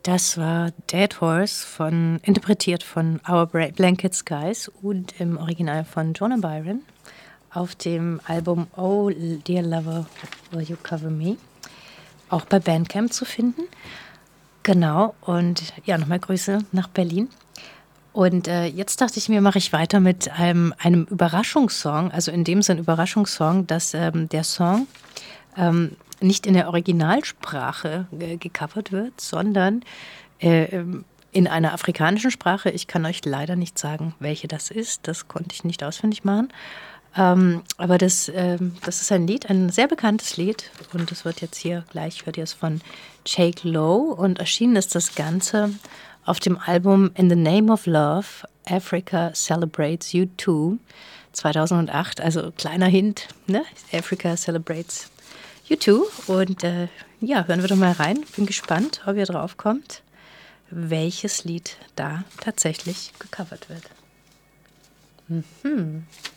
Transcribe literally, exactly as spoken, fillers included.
Das war Dead Horse, von, interpretiert von Our Bra- Blanket Skies und im Original von Jonah Byron auf dem Album Oh Dear Lover, Will You Cover Me? Auch bei Bandcamp zu finden. Genau, und ja, nochmal Grüße nach Berlin. Und äh, jetzt dachte ich mir, mache ich weiter mit einem, einem Überraschungssong, also in dem Sinn Überraschungssong, dass ähm, der Song ähm, nicht in der Originalsprache äh, gecovert wird, sondern äh, ähm, in einer afrikanischen Sprache. Ich kann euch leider nicht sagen, welche das ist. Das konnte ich nicht ausfindig machen. Ähm, aber das, ähm, das ist ein Lied, ein sehr bekanntes Lied. Und das wird jetzt hier gleich, hört ihr es von Jake Lowe. Und erschienen ist das Ganze auf dem Album In the Name of Love, Africa Celebrates You Too, zweitausendacht. Also kleiner Hint, ne? Africa Celebrates You Too. Und äh, ja, hören wir doch mal rein. Bin gespannt, ob ihr drauf kommt, welches Lied da tatsächlich gecovert wird. Mhm.